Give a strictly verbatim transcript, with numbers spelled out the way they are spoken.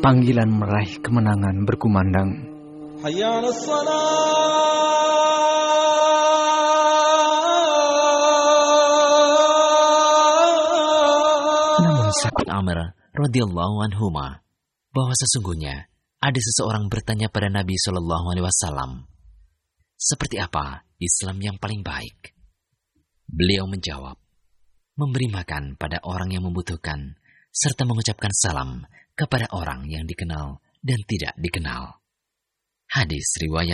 panggilan meraih kemenangan berkumandang. Hayya 'alas shalah. Namun sahabat Amr radhiyallahu anhuma bahwa sesungguhnya ada seseorang bertanya pada Nabi Shallallahu Alaihi Wasallam, seperti apa Islam yang paling baik? Beliau menjawab, memberi makan pada orang yang membutuhkan, serta mengucapkan salam kepada orang yang dikenal dan tidak dikenal. Hadis riwayat